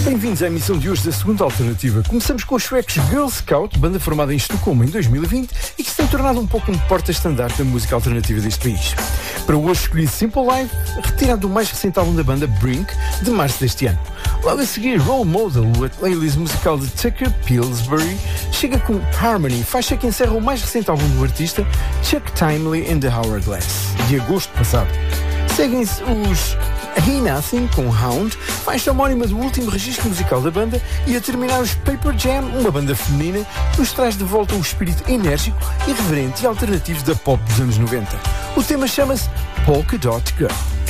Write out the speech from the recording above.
Bem-vindos à emissão de hoje da segunda alternativa. Começamos com os suecos Girl Scout, banda formada em Estocolmo em 2020 e que se tem tornado um pouco um porta-estandarte da música alternativa deste país. Para hoje escolhi Simple Life, retirado do mais recente álbum da banda Brink, de março deste ano. Logo a seguir, Role Model, a playlist musical de Tucker Pillsbury, chega com Harmony, faixa que encerra o mais recente álbum do artista, Chuck Timely and the Hourglass, de agosto passado. Seguem-se os He Nothing com Hound, faixa homónima do último registro musical da banda, e a terminar os Paper Jam, uma banda feminina que nos traz de volta o espírito enérgico, irreverente e alternativo da pop dos anos 90. O tema chama-se Polka Dot Girl.